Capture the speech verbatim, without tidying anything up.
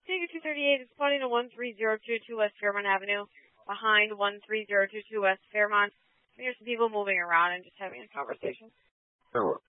Ticket two thirty-eight is spotting to one three zero two two West Fairmont Avenue, behind one three zero two two West Fairmont. There's some people moving around and just having a conversation. Very well.